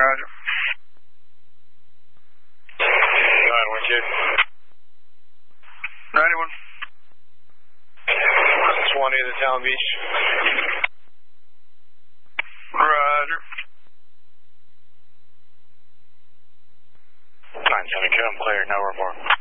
Roger. 9 wind 91. 20 to Town Beach. Roger. 972, I'm clear, no report.